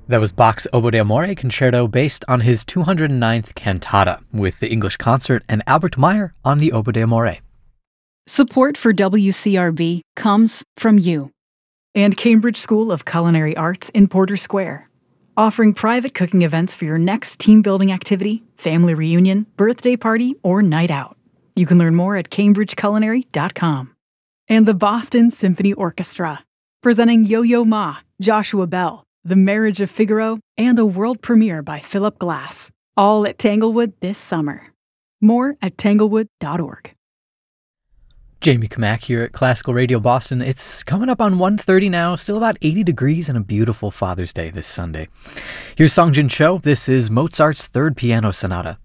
That was Bach's Oboe d'Amore concerto based on his 209th cantata, with the English Concert and Albert Meyer on the Oboe d'Amore. Support for WCRB comes from you and Cambridge School of Culinary Arts in Porter Square, offering private cooking events for your next team-building activity, family reunion, birthday party, or night out. You can learn more at cambridgeculinary.com. And the Boston Symphony Orchestra, presenting Yo-Yo Ma, Joshua Bell, The Marriage of Figaro, and a world premiere by Philip Glass, all at Tanglewood this summer. More at tanglewood.org. Jamie Kamak here at Classical Radio Boston. It's coming up on 1:30 now, still about 80 degrees and a beautiful Father's Day this Sunday. Here's Song Jin Cho. This is Mozart's Third Piano Sonata.